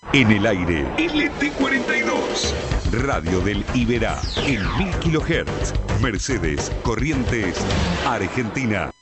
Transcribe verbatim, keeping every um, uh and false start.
En el aire, L T cuarenta y dos. Radio del Iberá, en mil kilohertz. Mercedes, Corrientes, Argentina.